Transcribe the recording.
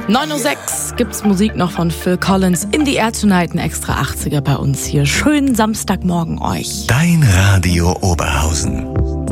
9:06 Uhr gibt's Musik noch von Phil Collins. In the Air Tonight, ein extra 80er bei uns hier. Schönen Samstagmorgen euch. Dein Radio Oberhausen.